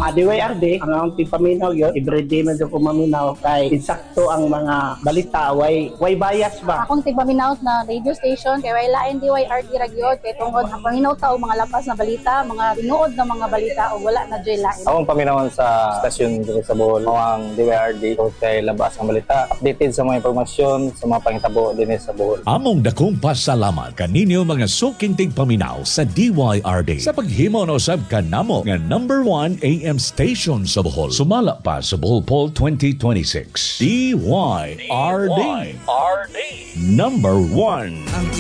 DYRD, ang tipaminaw yun, everyday medyo ko maminaw kay insakto ang mga balita, way bias ba? Akong tigpaminaw na radio station kay way lain DYRD ragyod kay tungod ang paminaw ta og mga lapas na balita, mga tinuod na mga balita o wala na joy lain. Akong paminawan sa stasyon dito sa Bohol, ang DYRD kay labas ang balita, updated sa mga impormasyon sa mga pangitabo din sa Bohol. Among dakong pasalamat kaninyo mga suking tigpaminaw sa DYRD sa paghimo na usab kanamo nga number 1 AM station sa Bohol. Sumala pa sa Bohol Poll 2026. DYRD. Number 1.